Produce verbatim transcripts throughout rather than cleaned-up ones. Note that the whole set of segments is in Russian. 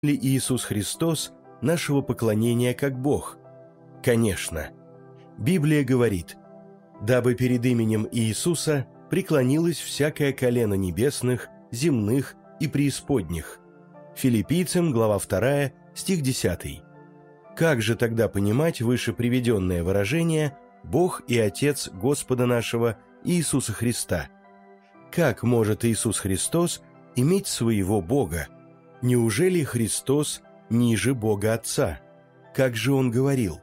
ли Иисус Христос нашего поклонения как Бог? Конечно. Библия говорит: «Дабы перед именем Иисуса преклонилось всякое колено небесных, земных и преисподних». Филиппийцам, глава вторая, стих десятый. Как же тогда понимать выше приведенное выражение «Бог и Отец Господа нашего Иисуса Христа»? Как может Иисус Христос иметь своего Бога? Неужели Христос ниже Бога Отца? Как же Он говорил?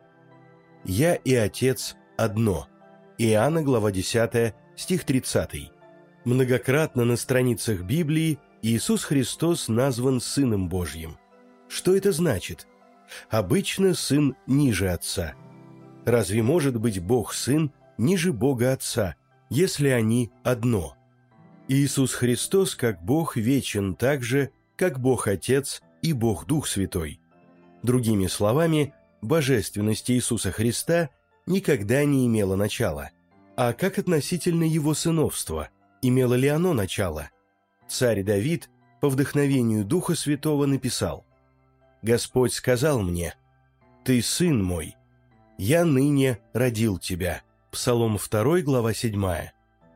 «Я и Отец одно». Иоанна, глава десятая, стих тридцатый. Многократно на страницах Библии Иисус Христос назван Сыном Божьим. Что это значит? Обычно Сын ниже Отца. Разве может быть Бог-Сын ниже Бога Отца, если они одно? Иисус Христос как Бог вечен так же, как Бог Отец и Бог Дух Святой. Другими словами, божественность Иисуса Христа никогда не имела начала. А как относительно Его сыновства? Имело ли оно начало? Царь Давид по вдохновению Духа Святого написал: «Господь сказал мне: Ты сын мой, я ныне родил тебя». Псалом два, глава седьмая.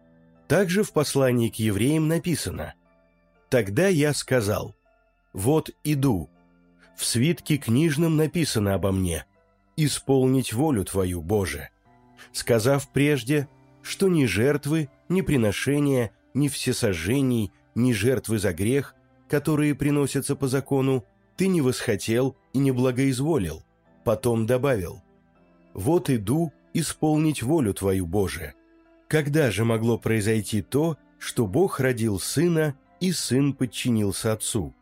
Также в послании к евреям написано: «Тогда я сказал: вот иду, в свитке книжном написано обо мне: исполнить волю Твою, Боже», сказав прежде, что ни жертвы, ни приношения, ни всесожжений, ни жертвы за грех, которые приносятся по закону, Ты не восхотел и не благоизволил. Потом добавил: «Вот иду исполнить волю Твою, Боже». Когда же могло произойти то, что Бог родил Сына, и Сын подчинился Отцу?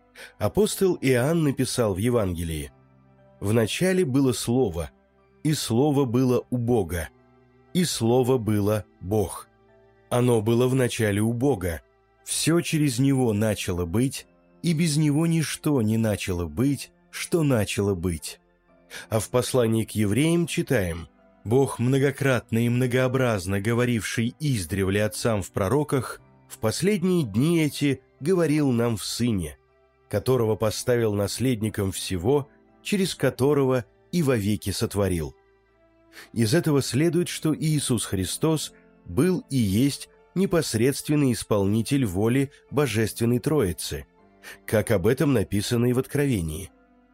Апостол Иоанн написал в Евангелии: «Вначале было Слово, и Слово было у Бога, и Слово было Бог. Оно было вначале у Бога, все через Него начало быть, и без Него ничто не начало быть, что начало быть». А в послании к евреям читаем: «Бог, многократно и многообразно говоривший издревле отцам в пророках, в последние дни эти говорил нам в Сыне, которого поставил наследником всего, через которого и вовеки сотворил». Из этого следует, что Иисус Христос был и есть непосредственный исполнитель воли Божественной Троицы, как об этом написано и в Откровении.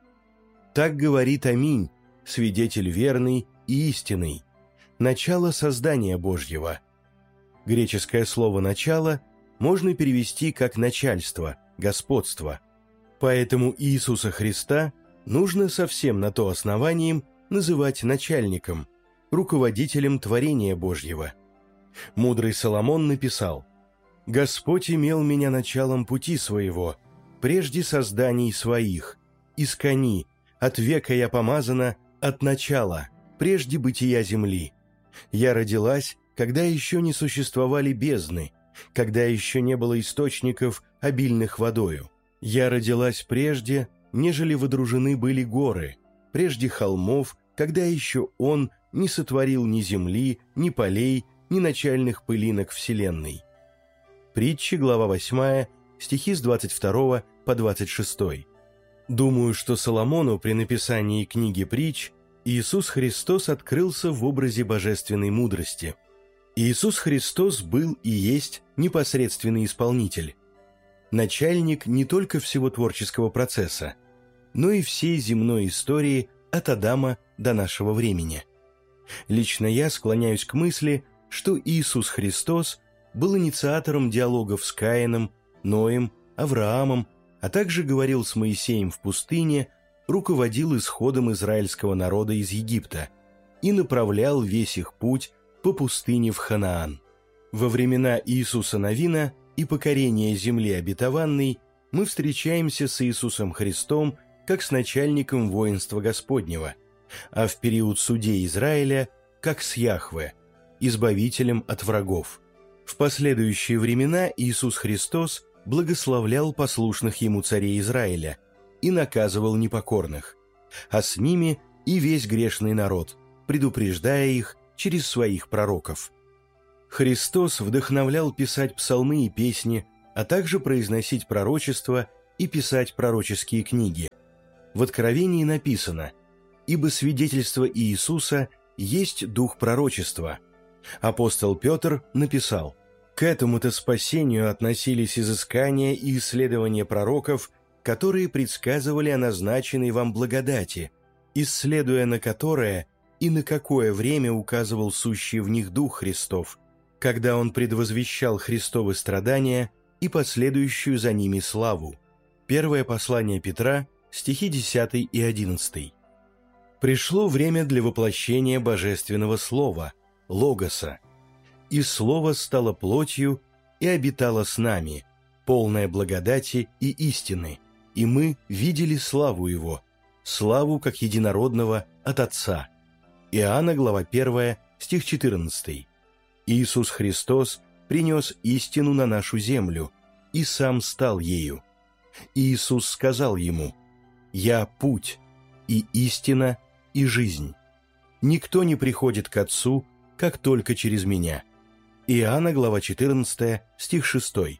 «Так говорит Аминь, свидетель верный и истинный, начало создания Божьего». Греческое слово «начало» можно перевести как «начальство», «господство». Поэтому Иисуса Христа нужно совсем на то основанием называть начальником, руководителем творения Божьего. Мудрый Соломон написал: «Господь имел меня началом пути своего, прежде созданий своих, из кони, от века я помазана, от начала, прежде бытия земли. Я родилась, когда еще не существовали бездны, когда еще не было источников, обильных водою. Я родилась прежде, нежели водружены были горы, прежде холмов, когда еще Он не сотворил ни земли, ни полей, ни начальных пылинок вселенной». Притчи, глава восьмая, стихи с двадцать второго по двадцать шестой. Думаю, что Соломону при написании книги притч Иисус Христос открылся в образе божественной мудрости. Иисус Христос был и есть непосредственный исполнитель, начальник не только всего творческого процесса, но и всей земной истории от Адама до нашего времени. Лично я склоняюсь к мысли, что Иисус Христос был инициатором диалогов с Каином, Ноем, Авраамом, а также говорил с Моисеем в пустыне, руководил исходом израильского народа из Египта и направлял весь их путь по пустыне в Ханаан. Во времена Иисуса Навина и покорения земли обетованной мы встречаемся с Иисусом Христом как с начальником воинства Господнего, а в период судей Израиля как с Яхве, избавителем от врагов. В последующие времена Иисус Христос благословлял послушных Ему царей Израиля и наказывал непокорных, а с ними и весь грешный народ, предупреждая их через своих пророков. Христос вдохновлял писать псалмы и песни, а также произносить пророчества и писать пророческие книги. В Откровении написано: «Ибо свидетельство Иисуса есть дух пророчества». Апостол Петр написал: «К этому-то спасению относились изыскания и исследования пророков, которые предсказывали о назначенной вам благодати, исследуя на которое и на какое время указывал сущий в них Дух Христов, когда Он предвозвещал Христовы страдания и последующую за ними славу». Первое послание Петра, стихи десятый и одиннадцатый. Пришло время для воплощения Божественного Слова, Логоса. «И Слово стало плотью и обитало с нами, полное благодати и истины, и мы видели славу Его, славу как единородного от Отца». Иоанна, глава первая, стих четырнадцатый. Иисус Христос принес истину на нашу землю и Сам стал ею. Иисус сказал ему: «Я путь, и истина, и жизнь. Никто не приходит к Отцу, как только через Меня». Иоанна, глава четырнадцатая, стих шестой.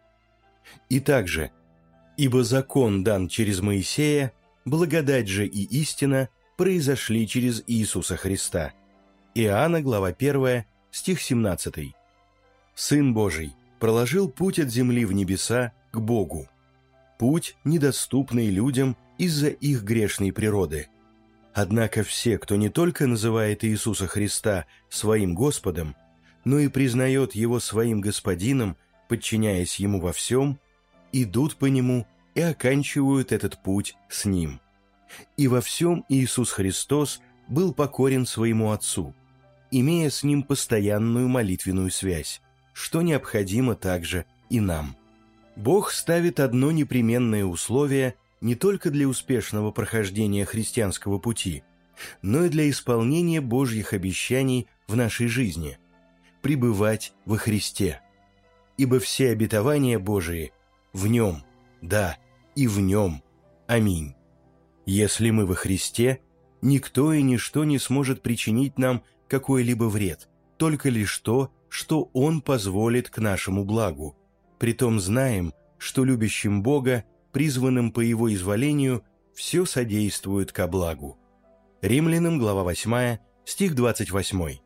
И также: «Ибо закон дан через Моисея, благодать же и истина произошли через Иисуса Христа». Иоанна, глава первая, стих семнадцатый. Сын Божий проложил путь от земли в небеса к Богу. Путь, недоступный людям из-за их грешной природы. Однако все, кто не только называет Иисуса Христа своим Господом, но и признает Его своим Господином, подчиняясь Ему во всем, идут по Нему и оканчивают этот путь с Ним. И во всем Иисус Христос был покорен своему Отцу, имея с Ним постоянную молитвенную связь, что необходимо также и нам. Бог ставит одно непременное условие не только для успешного прохождения христианского пути, но и для исполнения Божьих обещаний в нашей жизни – пребывать во Христе. Ибо все обетования Божии в Нем, да, и в Нем. Аминь. Если мы во Христе, никто и ничто не сможет причинить нам какой-либо вред, только лишь то, что Он позволит к нашему благу. Притом знаем, что любящим Бога, призванным по Его изволению, все содействует ко благу. Римлянам, глава восьмая, стих двадцать восьмой.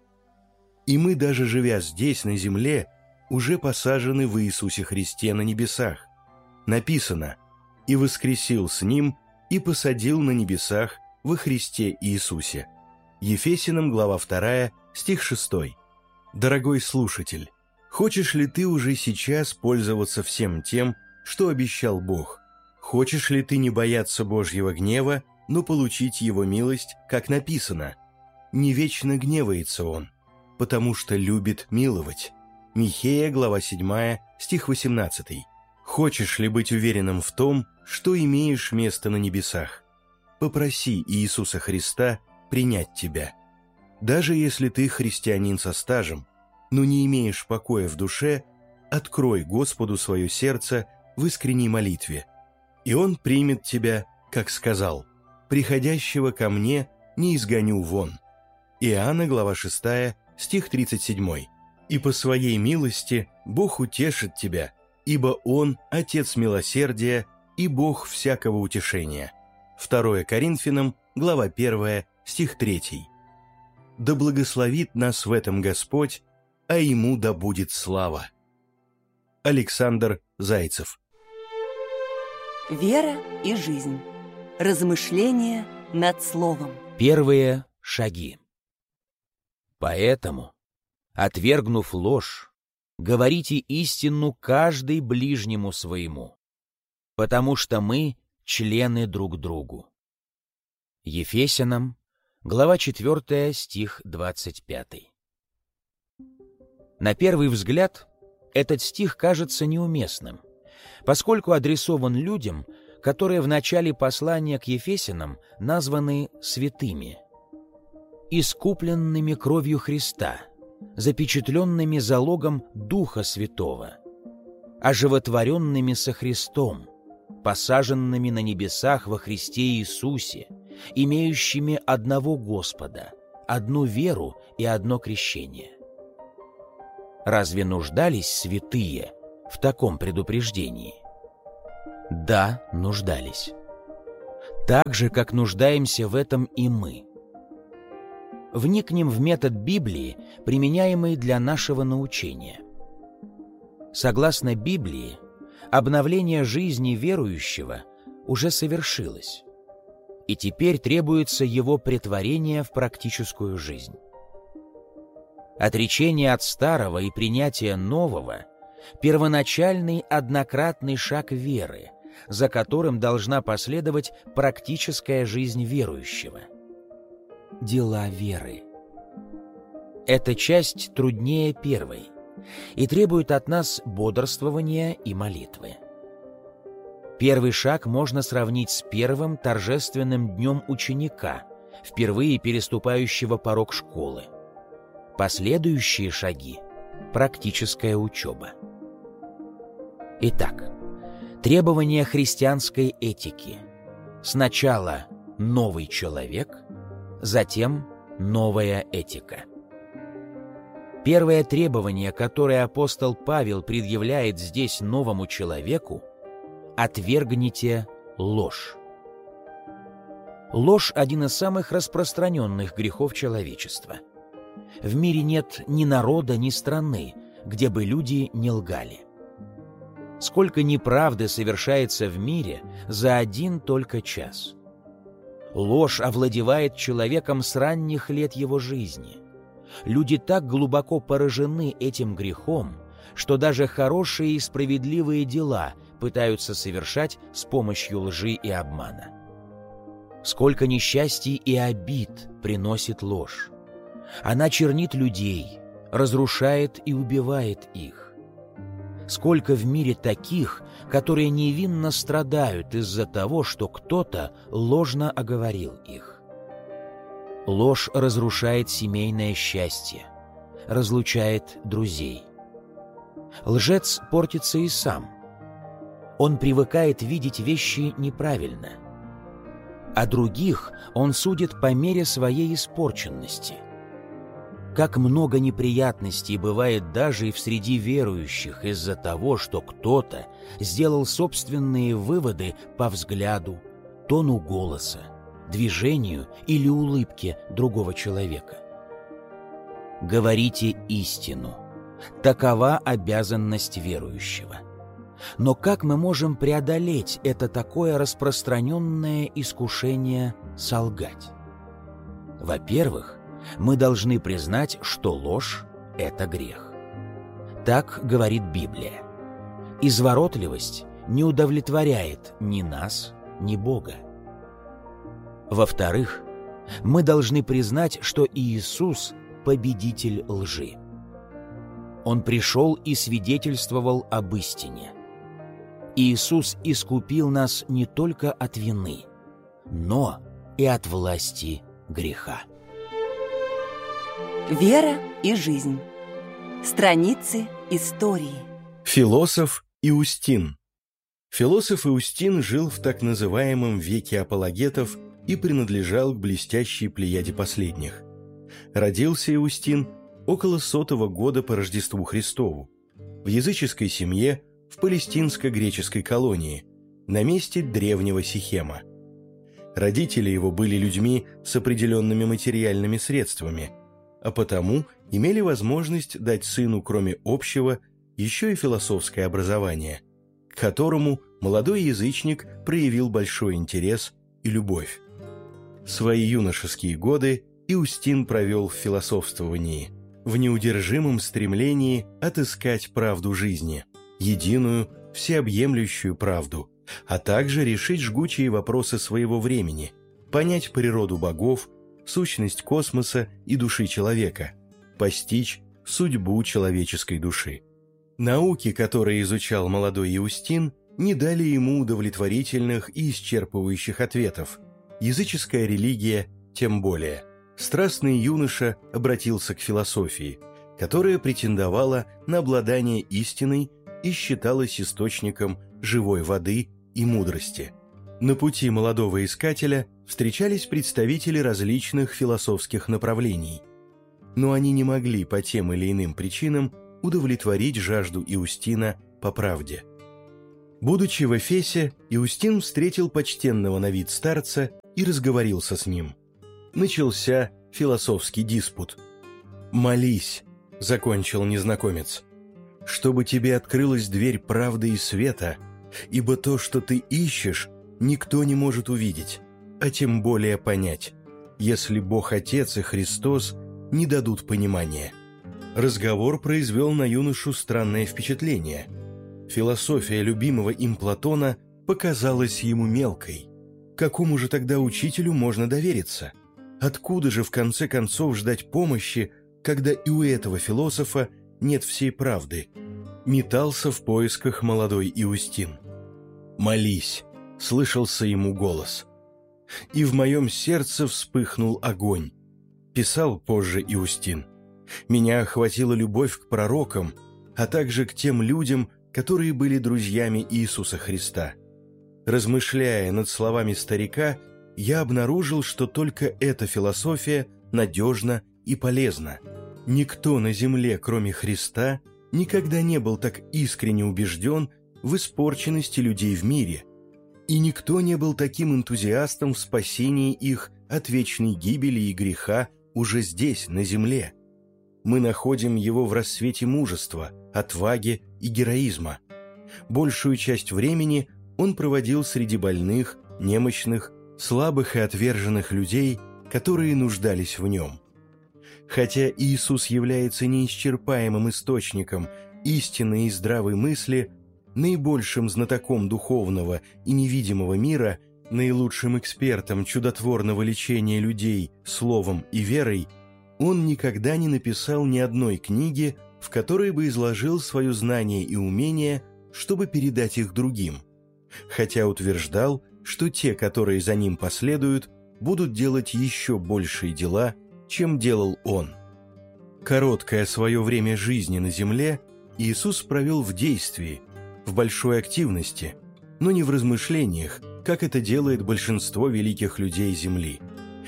«И мы, даже живя здесь, на земле, уже посажены в Иисусе Христе на небесах. Написано: и воскресил с Ним, и посадил на небесах во Христе Иисусе». Ефесянам, глава вторая, стих шестой. Дорогой слушатель, хочешь ли ты уже сейчас пользоваться всем тем, что обещал Бог? Хочешь ли ты не бояться Божьего гнева, но получить Его милость, как написано: «Не вечно гневается Он, потому что любит миловать». Михея, глава седьмая, стих восемнадцатый. Хочешь ли быть уверенным в том, что имеешь место на небесах? Попроси Иисуса Христа принять тебя. Даже если ты христианин со стажем, но не имеешь покоя в душе, открой Господу свое сердце в искренней молитве, и Он примет тебя, как сказал: «Приходящего ко мне не изгоню вон». Иоанна, глава шестая, стих тридцать семь. «И по своей милости Бог утешит тебя, ибо Он – Отец милосердия и Бог всякого утешения». Второе Коринфянам, глава первая, стих третий. Да благословит нас в этом Господь, а Ему да будет слава. Александр Зайцев. Вера и жизнь. Размышления над Словом. Первые шаги. Поэтому, отвергнув ложь, говорите истину каждый ближнему своему, потому что мы члены друг другу. Ефесянам, глава четвертая, стих двадцать пятый. На первый взгляд, этот стих кажется неуместным, поскольку адресован людям, которые в начале послания к Ефесянам названы святыми, искупленными кровью Христа, запечатленными залогом Духа Святого, оживотворенными со Христом, посаженными на небесах во Христе Иисусе, имеющими одного Господа, одну веру и одно крещение. Разве нуждались святые в таком предупреждении? Да, нуждались. Так же, как нуждаемся в этом и мы. Вникнем в метод Библии, применяемый для нашего научения. Согласно Библии, обновление жизни верующего уже совершилось, и теперь требуется его претворение в практическую жизнь. Отречение от старого и принятие нового – первоначальный однократный шаг веры, за которым должна последовать практическая жизнь верующего. Дела веры. Эта часть труднее первой и требует от нас бодрствования и молитвы. Первый шаг можно сравнить с первым торжественным днем ученика, впервые переступающего порог школы. Последующие шаги – практическая учеба. Итак, требования христианской этики. Сначала новый человек, затем новая этика. Первое требование, которое апостол Павел предъявляет здесь новому человеку – отвергните ложь. Ложь – один из самых распространенных грехов человечества. В мире нет ни народа, ни страны, где бы люди не лгали. Сколько неправды совершается в мире за один только час. Ложь овладевает человеком с ранних лет его жизни. Люди так глубоко поражены этим грехом, что даже хорошие и справедливые дела пытаются совершать с помощью лжи и обмана. Сколько несчастий и обид приносит ложь. Она чернит людей, разрушает и убивает их. Сколько в мире таких, которые невинно страдают из-за того, что кто-то ложно оговорил их. Ложь разрушает семейное счастье, разлучает друзей. Лжец портится и сам. Он привыкает видеть вещи неправильно. А других он судит по мере своей испорченности. Как много неприятностей бывает даже и в среди верующих из-за того, что кто-то сделал собственные выводы по взгляду, тону голоса, движению или улыбке другого человека. Говорите истину. Такова обязанность верующего. Но как мы можем преодолеть это такое распространенное искушение солгать? Во-первых, мы должны признать, что ложь – это грех. Так говорит Библия. Изворотливость не удовлетворяет ни нас, ни Бога. Во-вторых, мы должны признать, что Иисус – победитель лжи. Он пришел и свидетельствовал об истине. Иисус искупил нас не только от вины, но и от власти греха. Вера и жизнь. Страницы истории. Философ Иустин. Философ Иустин жил в так называемом веке апологетов и принадлежал к блестящей плеяде последних. Родился Иустин около сотого года по Рождеству Христову в языческой семье в палестинско-греческой колонии на месте древнего Сихема. Родители его были людьми с определенными материальными средствами, а потому имели возможность дать сыну, кроме общего, еще и философское образование, к которому молодой язычник проявил большой интерес и любовь. Свои юношеские годы Иустин провел в философствовании, в неудержимом стремлении отыскать правду жизни, единую, всеобъемлющую правду, а также решить жгучие вопросы своего времени, понять природу богов, сущность космоса и души человека, постичь судьбу человеческой души. Науки, которые изучал молодой Иустин, не дали ему удовлетворительных и исчерпывающих ответов. Языческая религия тем более. Страстный юноша обратился к философии, которая претендовала на обладание истиной и считалась источником живой воды и мудрости. На пути молодого искателя встречались представители различных философских направлений, но они не могли по тем или иным причинам удовлетворить жажду Иустина по правде. Будучи в Эфесе, Иустин встретил почтенного на вид старца и разговорился с ним. Начался философский диспут. «Молись», — закончил незнакомец, — «чтобы тебе открылась дверь правды и света, ибо то, что ты ищешь, никто не может увидеть, а тем более понять, если Бог Отец и Христос не дадут понимания». Разговор произвел на юношу странное впечатление. Философия любимого им Платона показалась ему мелкой. Какому же тогда учителю можно довериться? Откуда же в конце концов ждать помощи, когда и у этого философа нет всей правды? Метался в поисках молодой Иустин. «Молись», — слышался ему голос. «И в моем сердце вспыхнул огонь», — писал позже Иустин. «Меня охватила любовь к пророкам, а также к тем людям, которые были друзьями Иисуса Христа. Размышляя над словами старика, я обнаружил, что только эта философия надежна и полезна. Никто на земле, кроме Христа, никогда не был так искренне убежден в испорченности людей в мире, и никто не был таким энтузиастом в спасении их от вечной гибели и греха уже здесь, на земле. Мы находим его в рассвете мужества, отваги и героизма. Большую часть времени он проводил среди больных, немощных, слабых и отверженных людей, которые нуждались в нем. Хотя Иисус является неисчерпаемым источником истинной и здравой мысли, наибольшим знатоком духовного и невидимого мира, наилучшим экспертом чудотворного лечения людей словом и верой, он никогда не написал ни одной книги, в которой бы изложил свое знание и умение, чтобы передать их другим, хотя утверждал, что те, которые за ним последуют, будут делать еще большие дела, чем делал он. Короткое свое время жизни на земле Иисус провел в действии, в большой активности, но не в размышлениях, как это делает большинство великих людей земли.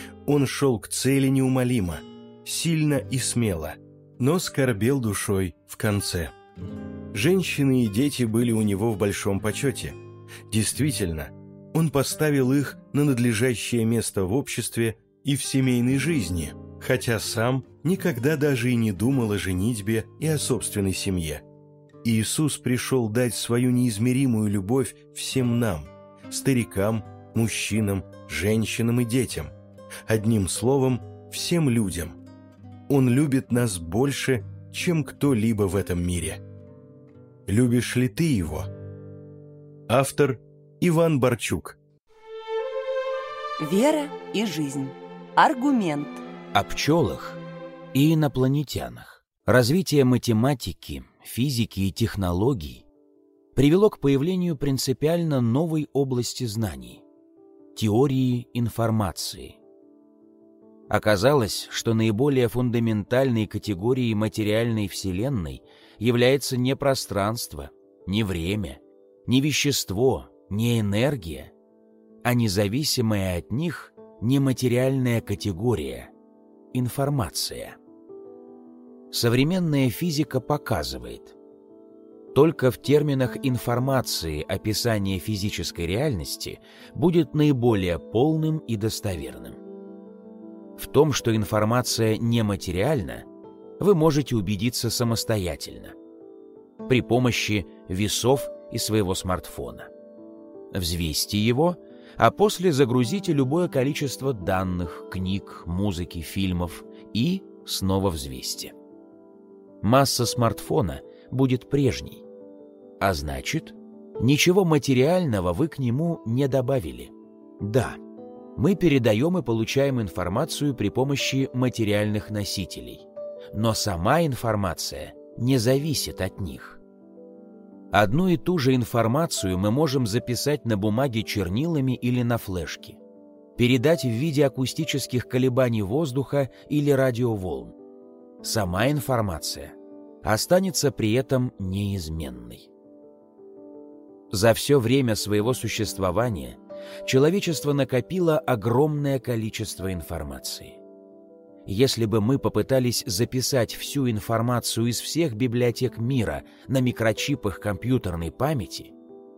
Он шел к цели неумолимо, сильно и смело, но скорбел душой в конце. Женщины и дети были у него в большом почете. Действительно, он поставил их на надлежащее место в обществе и в семейной жизни, хотя сам никогда даже и не думал о женитьбе и о собственной семье. Иисус пришел дать свою неизмеримую любовь всем нам, старикам, мужчинам, женщинам и детям, одним словом, всем людям. Он любит нас больше, чем кто-либо в этом мире. Любишь ли ты его? Автор Иван Барчук. Вера и жизнь. Аргумент. О пчелах и инопланетянах. Развитие математики, физики и технологий привело к появлению принципиально новой области знаний – теории информации. Оказалось, что наиболее фундаментальной категорией материальной Вселенной является не пространство, не время, не вещество, не энергия, а независимая от них нематериальная категория – информация. Современная физика показывает, только в терминах информации описание физической реальности будет наиболее полным и достоверным. В том, что информация нематериальна, вы можете убедиться самостоятельно при помощи весов и своего смартфона. Взвесьте его, а после загрузите любое количество данных, книг, музыки, фильмов и снова взвесьте. Масса смартфона будет прежней, а значит, ничего материального вы к нему не добавили. Да, мы передаем и получаем информацию при помощи материальных носителей, но сама информация не зависит от них. Одну и ту же информацию мы можем записать на бумаге чернилами или на флешке, передать в виде акустических колебаний воздуха или радиоволн. Сама информация останется при этом неизменной. За все время своего существования человечество накопило огромное количество информации. Если бы мы попытались записать всю информацию из всех библиотек мира на микрочипах компьютерной памяти,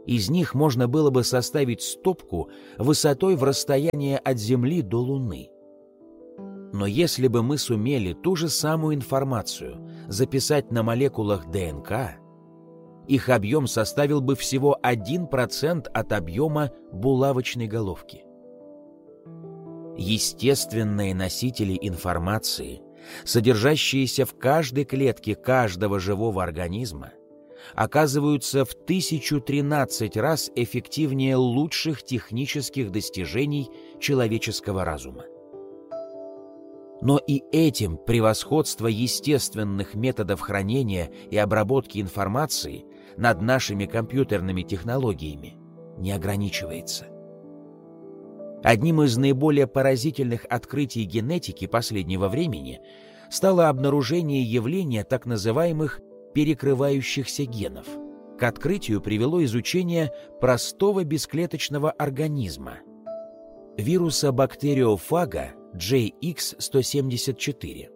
Из них можно было бы составить стопку высотой в расстояние от Земли до Луны. Но если бы мы сумели ту же самую информацию записать на молекулах ДНК, их объем составил бы всего один процент от объема булавочной головки. Естественные носители информации, содержащиеся в каждой клетке каждого живого организма, оказываются в тысячу тринадцать раз эффективнее лучших технических достижений человеческого разума. Но и этим превосходство естественных методов хранения и обработки информации над нашими компьютерными технологиями не ограничивается. Одним из наиболее поразительных открытий генетики последнего времени стало обнаружение явления так называемых перекрывающихся генов. К открытию привело изучение простого бесклеточного организма – вируса бактериофага джей икс сто семьдесят четыре.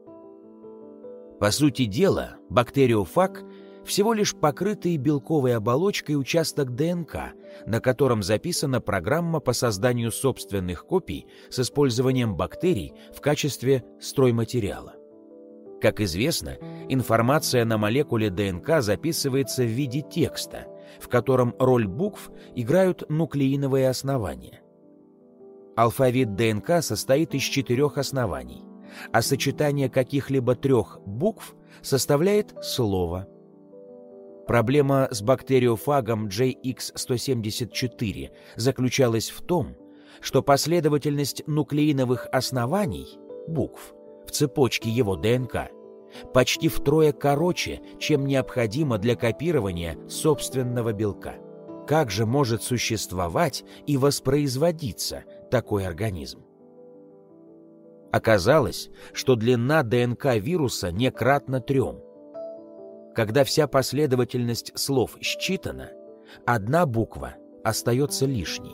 По сути дела, бактериофаг – всего лишь покрытый белковой оболочкой участок ДНК, на котором записана программа по созданию собственных копий с использованием бактерий в качестве стройматериала. Как известно, информация на молекуле ДНК записывается в виде текста, в котором роль букв играют нуклеиновые основания. Алфавит ДНК состоит из четырех оснований, а сочетание каких-либо трех букв составляет слово. Проблема с бактериофагом джей икс сто семьдесят четыре заключалась в том, что последовательность нуклеиновых оснований, букв, в цепочке его ДНК почти втрое короче, чем необходимо для копирования собственного белка. Как же может существовать и воспроизводиться такой организм? Оказалось, что длина ДНК вируса не кратна трем. Когда вся последовательность слов считана, одна буква остается лишней.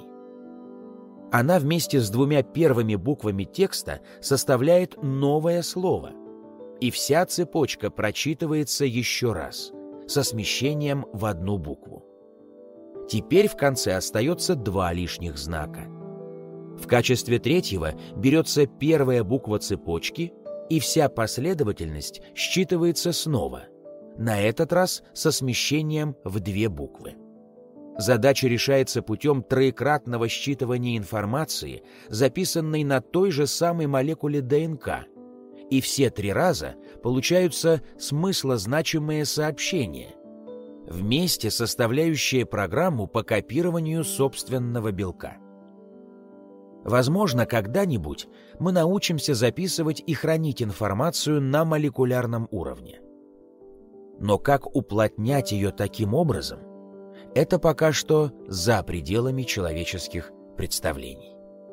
Она вместе с двумя первыми буквами текста составляет новое слово, и вся цепочка прочитывается еще раз, со смещением в одну букву. Теперь в конце остается два лишних знака. В качестве третьего берется первая буква цепочки, и вся последовательность считывается снова, на этот раз со смещением в две буквы. Задача решается путем троекратного считывания информации, записанной на той же самой молекуле ДНК, и все три раза получаются смыслозначимые сообщения, вместе составляющие программу по копированию собственного белка. Возможно, когда-нибудь мы научимся записывать и хранить информацию на молекулярном уровне. Но как уплотнять ее таким образом, это пока что за пределами человеческих представлений.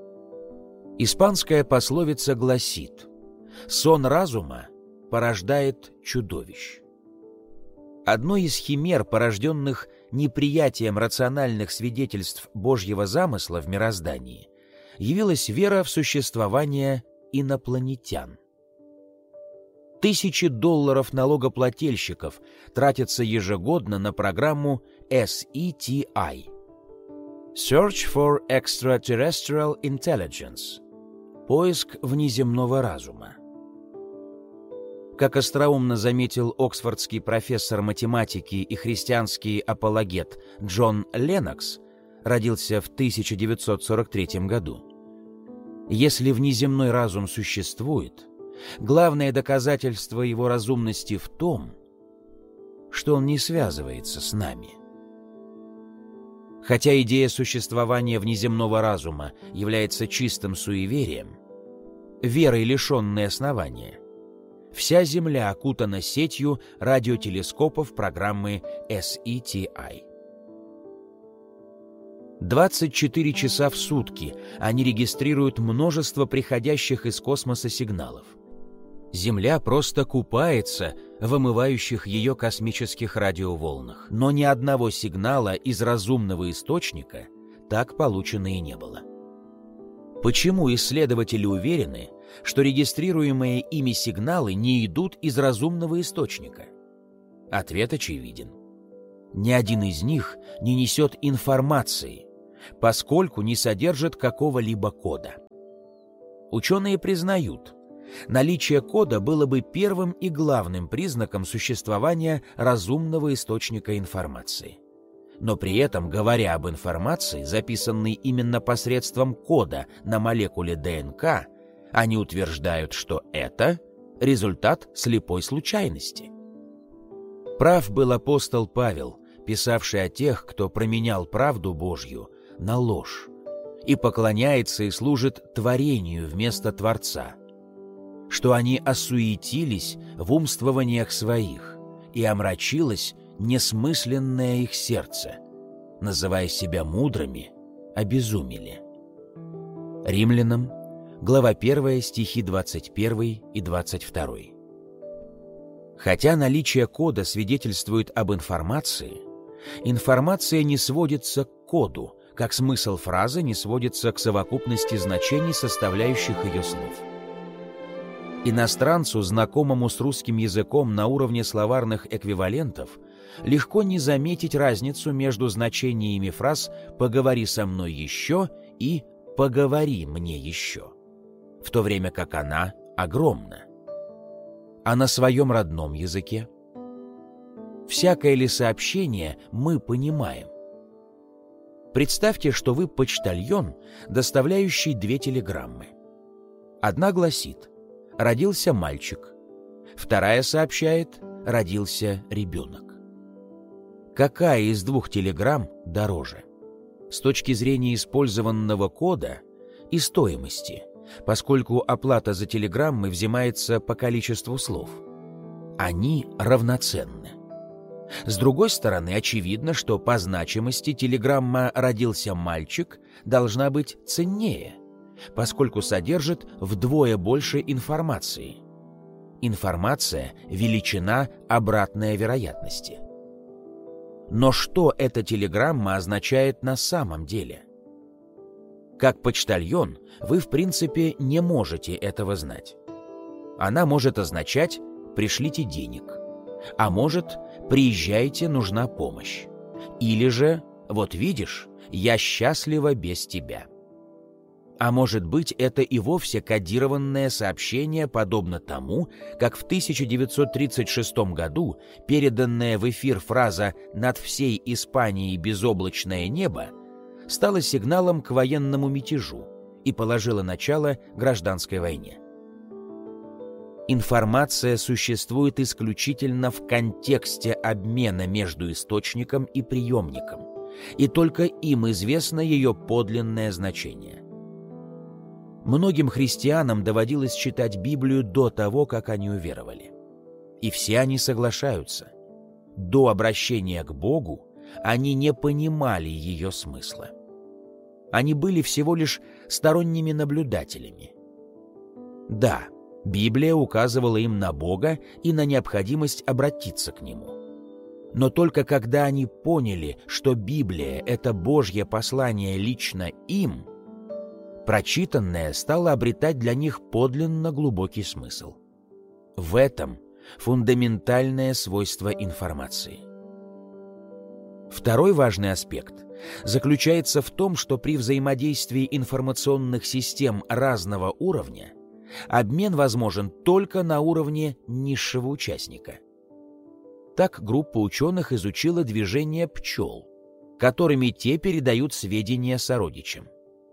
Испанская пословица гласит: «Сон разума порождает чудовищ». Одной из химер, порожденных неприятием рациональных свидетельств Божьего замысла в мироздании, явилась вера в существование инопланетян. Тысячи долларов налогоплательщиков тратятся ежегодно на программу эс и ти ай – Search for Extraterrestrial Intelligence – поиск внеземного разума. Как остроумно заметил оксфордский профессор математики и христианский апологет Джон Леннокс, родился в тысяча девятьсот сорок третьем году, если внеземной разум существует, главное доказательство его разумности в том, что он не связывается с нами. Хотя идея существования внеземного разума является чистым суеверием, верой лишенной основания, вся Земля окутана сетью радиотелескопов программы эс и ти ай. двадцать четыре часа в сутки они регистрируют множество приходящих из космоса сигналов. Земля просто купается в омывающих ее космических радиоволнах, но ни одного сигнала из разумного источника так получено и не было. Почему исследователи уверены, что регистрируемые ими сигналы не идут из разумного источника? Ответ очевиден. ни один из них не несет информации, поскольку не содержит какого-либо кода. Ученые признают, наличие кода было бы первым и главным признаком существования разумного источника информации. Но при этом, говоря об информации, записанной именно посредством кода на молекуле ДНК, они утверждают, что это результат слепой случайности. Прав был апостол Павел, писавший о тех, кто променял правду Божью на ложь и поклоняется и служит творению вместо Творца, что они осуетились в умствованиях своих, и омрачилось несмысленное их сердце, называя себя мудрыми, обезумели. Римлянам, глава первая, стихи двадцать первый и двадцать второй. Хотя наличие кода свидетельствует об информации, информация не сводится к коду, как смысл фразы не сводится к совокупности значений, составляющих ее слов. Иностранцу, знакомому с русским языком на уровне словарных эквивалентов, легко не заметить разницу между значениями фраз «поговори со мной еще» и «поговори мне еще», в то время как она огромна. А на своем родном языке? Всякое ли сообщение мы понимаем? Представьте, что вы почтальон, доставляющий две телеграммы. Одна гласит «Родился мальчик», вторая сообщает «Родился ребенок». Какая из двух телеграмм дороже? С точки зрения использованного кода и стоимости, поскольку оплата за телеграммы взимается по количеству слов. Они равноценны. С другой стороны, очевидно, что по значимости телеграмма «Родился мальчик» должна быть ценнее, поскольку содержит вдвое больше информации. Информация – величина, обратная вероятности. Но что эта телеграмма означает на самом деле? Как почтальон, вы в принципе не можете этого знать. Она может означать «пришлите денег», а может «приезжайте, нужна помощь», или же «вот видишь, я счастлива без тебя». А может быть, это и вовсе кодированное сообщение, подобно тому, как в тысяча девятьсот тридцать шестом году переданная в эфир фраза «над всей Испанией безоблачное небо» стала сигналом к военному мятежу и положила начало гражданской войне. Информация существует исключительно в контексте обмена между источником и приемником, и только им известно ее подлинное значение. Многим христианам доводилось читать Библию до того, как они уверовали. И все они соглашаются. До обращения к Богу они не понимали ее смысла. Они были всего лишь сторонними наблюдателями. Да, Библия указывала им на Бога и на необходимость обратиться к Нему. Но только когда они поняли, что Библия — это Божье послание лично им, прочитанное стало обретать для них подлинно глубокий смысл. В этом фундаментальное свойство информации. Второй важный аспект заключается в том, что при взаимодействии информационных систем разного уровня обмен возможен только на уровне низшего участника. Так группа ученых изучила движение пчел, которыми те передают сведения сородичам.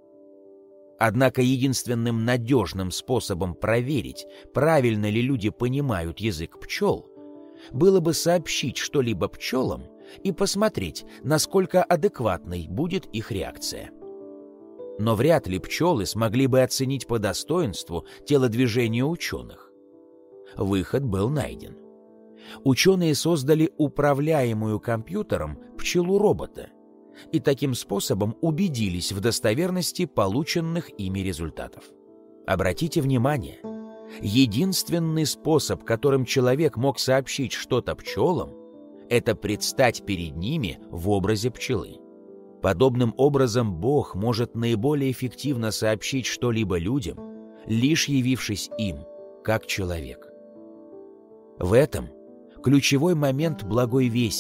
Однако единственным надежным способом проверить, правильно ли люди понимают язык пчел, было бы сообщить что-либо пчелам и посмотреть, насколько адекватной будет их реакция. Но вряд ли пчелы смогли бы оценить по достоинству телодвижение ученых. Выход был найден. Ученые создали управляемую компьютером пчелу-робота и таким способом убедились в достоверности полученных ими результатов. Обратите внимание, единственный способ, которым человек мог сообщить что-то пчелам, это предстать перед ними в образе пчелы. Подобным образом Бог может наиболее эффективно сообщить что-либо людям, лишь явившись им, как человек. В этом ключевой момент благой вести,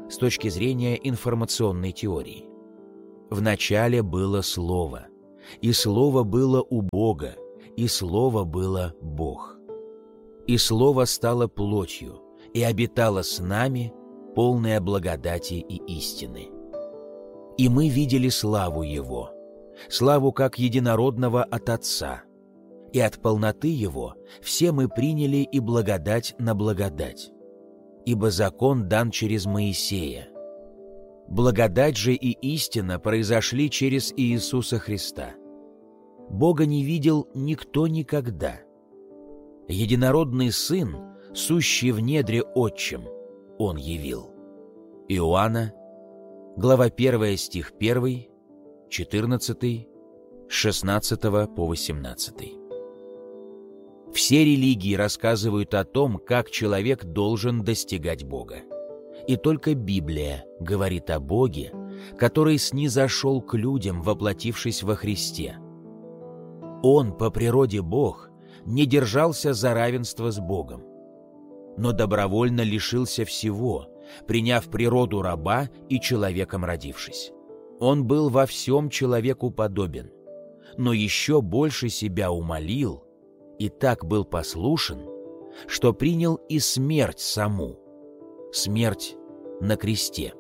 с точки зрения информационной теории. «Вначале было Слово, и Слово было у Бога, и Слово было Бог. И Слово стало плотью, и обитало с нами, полное благодати и истины. И мы видели славу Его, славу как единородного от Отца, и от полноты Его все мы приняли и благодать на благодать. Ибо закон дан через Моисея. Благодать же и истина произошли через Иисуса Христа. Бога не видел никто никогда. Единородный Сын, сущий в недре Отчим, Он явил». Иоанна, глава первая, стих первый, четырнадцатый, с шестнадцатого по восемнадцатый. Все религии рассказывают о том, как человек должен достигать Бога. И только Библия говорит о Боге, который снизошел к людям, воплотившись во Христе. Он, по природе Бог, не держался за равенство с Богом, но добровольно лишился всего, приняв природу раба и человеком родившись. Он был во всем человеку подобен, но еще больше себя умалил и так был послушен, что принял и смерть саму, смерть на кресте.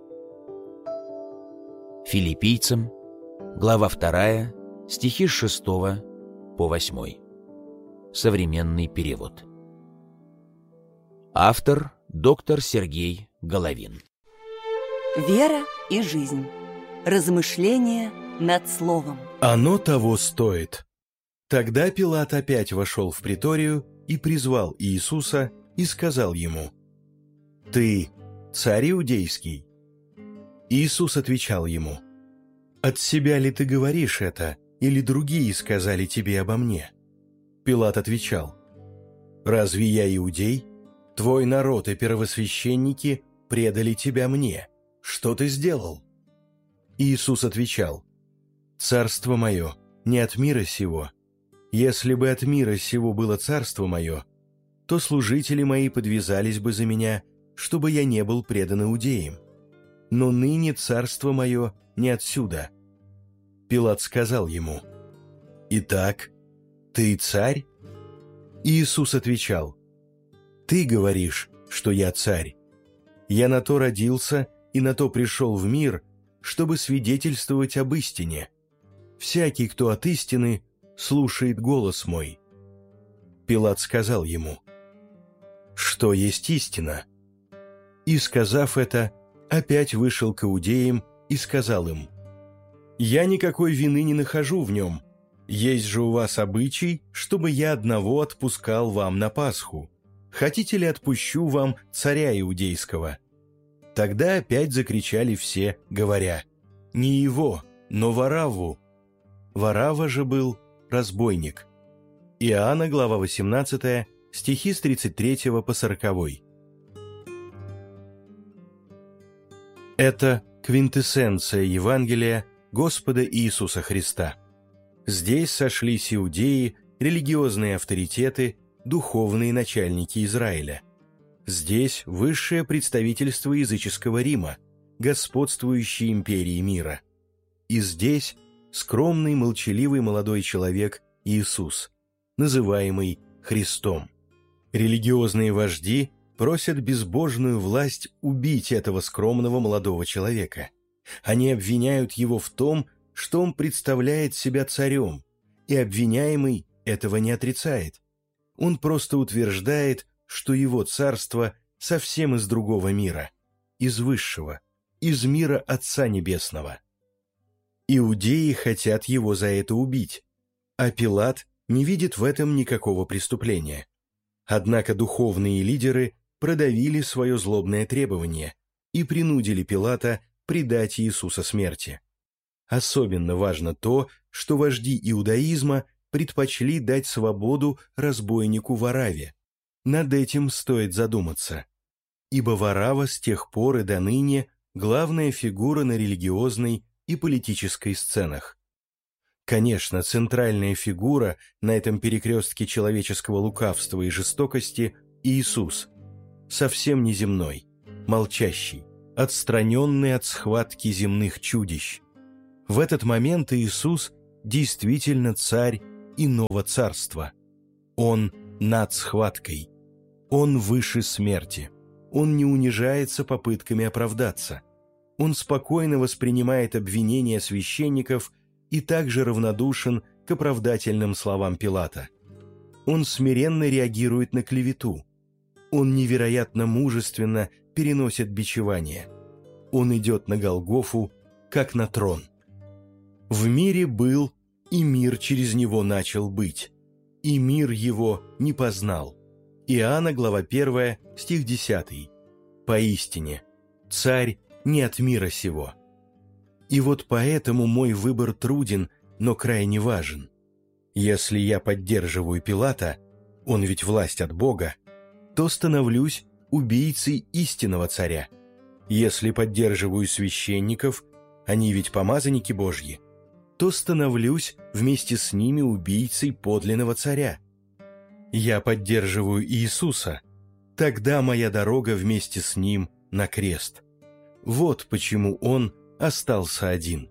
Филиппийцам, глава вторая, стихи с шестого по восьмой. Современный перевод. Автор – доктор Сергей Головин. Вера и жизнь. Размышления над словом. Оно того стоит. Тогда Пилат опять вошел в приторию и призвал Иисуса и сказал ему: «Ты царь иудейский?» Иисус отвечал ему: «От себя ли ты говоришь это, или другие сказали тебе обо мне?» Пилат отвечал: «Разве я иудей? Твой народ и первосвященники предали тебя мне. Что ты сделал?» Иисус отвечал: «Царство мое не от мира сего. Если бы от мира сего было царство мое, то служители мои подвязались бы за меня, чтобы я не был предан иудеям. Но ныне царство мое не отсюда». Пилат сказал ему: «Итак, ты царь?» Иисус отвечал: «Ты говоришь, что я царь. Я на то родился и на то пришел в мир, чтобы свидетельствовать об истине. Всякий, кто от истины, слушает голос мой». Пилат сказал ему: «Что есть истина?» И, сказав это, опять вышел к иудеям и сказал им: «Я никакой вины не нахожу в нем. Есть же у вас обычай, чтобы я одного отпускал вам на Пасху. Хотите ли, отпущу вам царя иудейского?» Тогда опять закричали все, говоря: «Не его, но Варавву». Варавва же был разбойник. Иоанна, глава восемнадцатая, стихи с тридцать третьего по сороковой. Это квинтэссенция Евангелия Господа Иисуса Христа. Здесь сошлись иудеи, религиозные авторитеты, духовные начальники Израиля. Здесь высшее представительство языческого Рима, господствующей империи мира. И здесь скромный, молчаливый молодой человек Иисус, называемый Христом. Религиозные вожди просят безбожную власть убить этого скромного молодого человека. Они обвиняют его в том, что он представляет себя царем, и обвиняемый этого не отрицает. Он просто утверждает, что его царство совсем из другого мира, из высшего, из мира Отца Небесного. Иудеи хотят его за это убить, а Пилат не видит в этом никакого преступления. Однако духовные лидеры продавили свое злобное требование и принудили Пилата предать Иисуса смерти. Особенно важно то, что вожди иудаизма предпочли дать свободу разбойнику Варавве. Над этим стоит задуматься, ибо Варавва с тех пор и до ныне главная фигура на религиозной и политической сценах. Конечно, центральная фигура на этом перекрестке человеческого лукавства и жестокости – Иисус, совсем неземной, молчащий, отстраненный от схватки земных чудищ. В этот момент Иисус действительно царь иного царства. Он над схваткой. Он выше смерти. Он не унижается попытками оправдаться. Он спокойно воспринимает обвинения священников и также равнодушен к оправдательным словам Пилата. Он смиренно реагирует на клевету. Он невероятно мужественно переносит бичевание. Он идет на Голгофу, как на трон. В мире был, и мир через него начал быть, и мир его не познал. Иоанна, глава первая, стих десятый. Поистине, царь не от мира сего. И вот поэтому мой выбор труден, но крайне важен. Если я поддерживаю Пилата, он ведь власть от Бога, то становлюсь убийцей истинного царя. Если поддерживаю священников, они ведь помазанники Божьи, то становлюсь вместе с ними убийцей подлинного царя. Я поддерживаю Иисуса, тогда моя дорога вместе с Ним на крест. Вот почему Он остался один.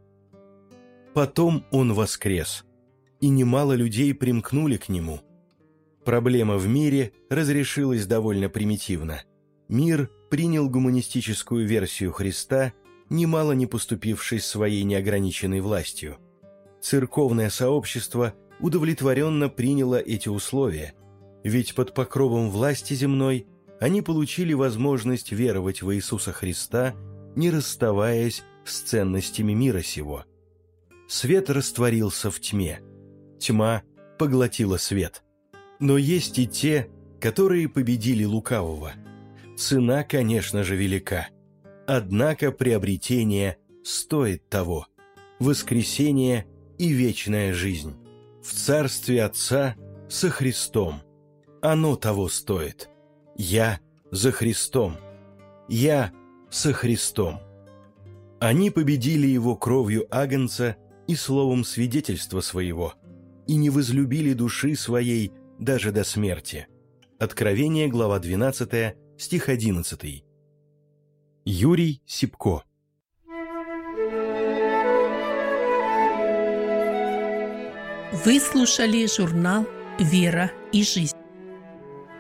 Потом Он воскрес, и немало людей примкнули к Нему. Проблема в мире разрешилась довольно примитивно. Мир принял гуманистическую версию Христа, немало не поступившись своей неограниченной властью. Церковное сообщество удовлетворенно приняло эти условия, ведь под покровом власти земной они получили возможность веровать в Иисуса Христа, не расставаясь с ценностями мира сего. Свет растворился в тьме, тьма поглотила свет. Но есть и те, которые победили лукавого. Цена, конечно же, велика. Однако приобретение стоит того. Воскресение и вечная жизнь. В Царстве Отца со Христом. Оно того стоит. Я за Христом. Я со Христом. Они победили Его кровью агнца и словом свидетельства своего, и не возлюбили души своей даже до смерти. Откровение, глава двенадцатая, стих одиннадцатый. Юрий Сипко. Вы слушали журнал «Вера и жизнь».